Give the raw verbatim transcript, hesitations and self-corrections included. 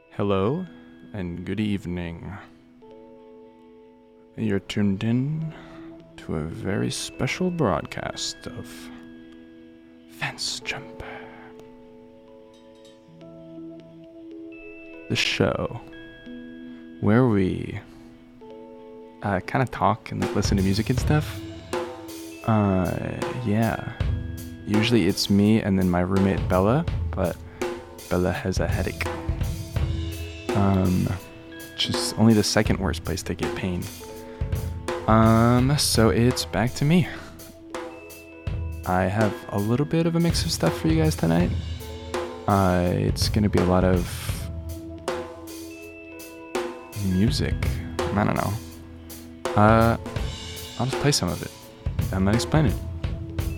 Hello and good evening. You're tuned in to a very special broadcast of Fence Jumper, the show where we uh, kind of talk and like, listen to music and stuff. Uh, yeah. Usually it's me and then my roommate Bella, but Bella has a headache. Um, just only the second worst place to get pain. Um, so it's back to me. I have a little bit of a mix of stuff for you guys tonight. Uh, it's gonna be a lot of music. I don't know. Uh, I'll just play some of it. I'm gonna explain it.